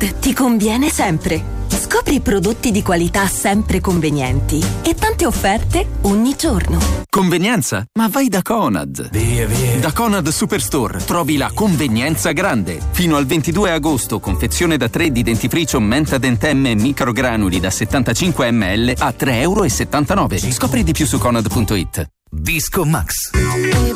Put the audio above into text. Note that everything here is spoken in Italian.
Conad ti conviene sempre. Scopri prodotti di qualità sempre convenienti e tante offerte ogni giorno. Convenienza? Ma vai da Conad. Via. Da Conad Superstore trovi la convenienza grande. Fino al 22 agosto, confezione da 3 di dentifricio Menta Dentemme microgranuli da 75 ml a €3,79. Scopri di più su Conad.it. Disco Max.